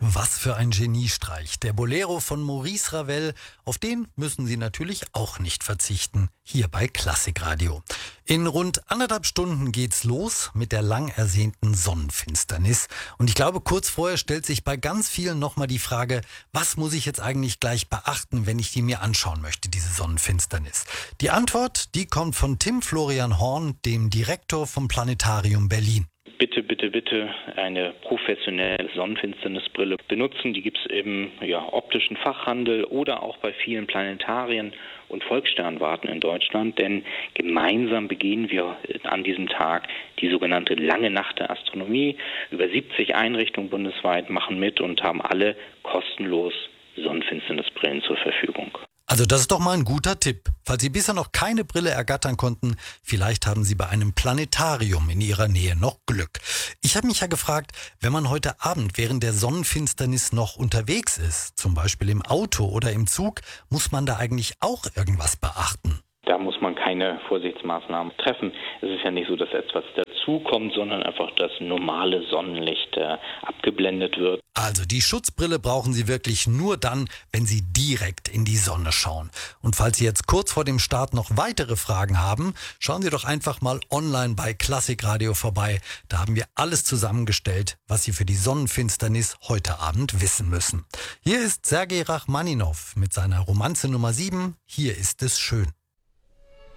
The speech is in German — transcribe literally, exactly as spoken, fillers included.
Was für ein Geniestreich. Der Bolero von Maurice Ravel, auf den müssen Sie natürlich auch nicht verzichten, hier bei Klassikradio. In rund anderthalb Stunden geht's los mit der lang ersehnten Sonnenfinsternis. Und ich glaube, kurz vorher stellt sich bei ganz vielen nochmal die Frage, was muss ich jetzt eigentlich gleich beachten, wenn ich die mir anschauen möchte, diese Sonnenfinsternis? Die Antwort, die kommt von Tim Florian Horn, dem Direktor vom Planetarium Berlin. Bitte, bitte, bitte eine professionelle Sonnenfinsternisbrille benutzen. Die gibt es im ja, optischen Fachhandel oder auch bei vielen Planetarien und Volkssternwarten in Deutschland. Denn gemeinsam begehen wir an diesem Tag die sogenannte Lange Nacht der Astronomie. Über siebzig Einrichtungen bundesweit machen mit und haben alle kostenlos Sonnenfinsternisbrillen zur Verfügung. Also das ist doch mal ein guter Tipp. Falls Sie bisher noch keine Brille ergattern konnten, vielleicht haben Sie bei einem Planetarium in Ihrer Nähe noch Glück. Ich habe mich ja gefragt, wenn man heute Abend während der Sonnenfinsternis noch unterwegs ist, zum Beispiel im Auto oder im Zug, muss man da eigentlich auch irgendwas beachten? Da muss man keine Vorsichtsmaßnahmen treffen. Es ist ja nicht so, dass etwas dazukommt, sondern einfach das normale Sonnenlicht äh, abgeblendet wird. Also die Schutzbrille brauchen Sie wirklich nur dann, wenn Sie direkt in die Sonne schauen. Und falls Sie jetzt kurz vor dem Start noch weitere Fragen haben, schauen Sie doch einfach mal online bei Klassikradio vorbei. Da haben wir alles zusammengestellt, was Sie für die Sonnenfinsternis heute Abend wissen müssen. Hier ist Sergei Rachmaninov mit seiner Romanze Nummer sieben. Hier ist es schön.